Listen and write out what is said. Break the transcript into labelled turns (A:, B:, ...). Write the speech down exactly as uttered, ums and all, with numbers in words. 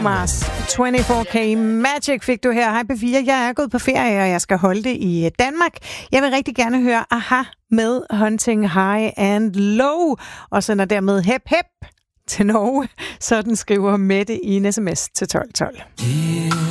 A: Mars. toogtyve K Magic fik du her. Hej P fire, jeg er gået på ferie, og jeg skal holde det i Danmark. Jeg vil rigtig gerne høre Aha med Hunting High and Low, og sender dermed hep hep til Norge. Sådan skriver Mette i en sms til tolv tolv.